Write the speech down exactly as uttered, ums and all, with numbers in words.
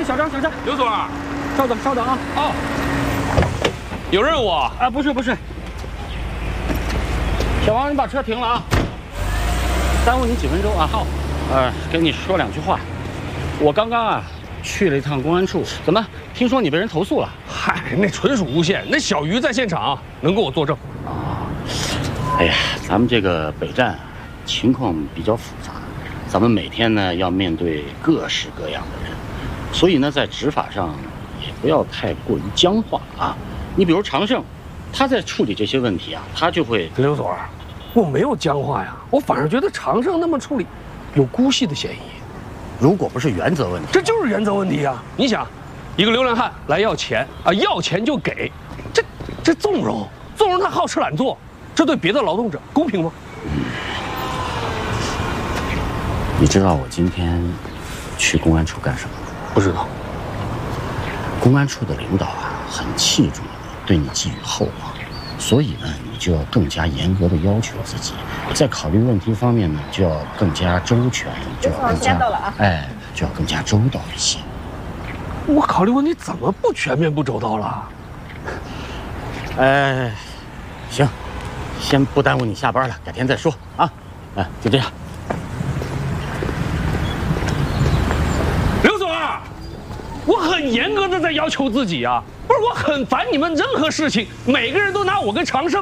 哎，小张，小张， 刘总， 稍等，稍等啊！ 哦，有任务啊？ 啊，不是，不是。小王，你把车停了啊！耽误你几分钟啊！好，呃，跟你说两句话。我刚刚啊去了一趟公安处，怎么？听说你被人投诉了？ 嗨，那纯属诬陷。那小鱼在现场，能给我作证。 啊，哎呀，咱们这个北站啊，情况比较复杂，咱们每天呢要面对各式各样的人，所以呢在执法上也不要太过于僵化啊。你比如常胜，他在处理这些问题啊，他就会刘总，我没有僵化呀，我反而觉得常胜那么处理，有姑息的嫌疑。 如果不是原则问题， 这就是原则问题啊！你想，一个流浪汉来要钱啊，要钱就给，这这纵容，纵容他好吃懒做，这对别的劳动者公平吗？ 嗯，你知道我今天去公安处干什么吗？ 不知道。 公安处的领导啊，很器重你，对你寄予厚望，所以呢，你就要更加严格的要求自己，在考虑问题方面呢，就要更加周全，就要更加哎，就要更加周到一些。 我考虑问题怎么不全面不周到了？ 哎，行，先不耽误你下班了，改天再说啊。哎，就这样。 刘总，我很严格的在要求自己啊，不是我很烦你们任何事情，每个人都拿我跟常胜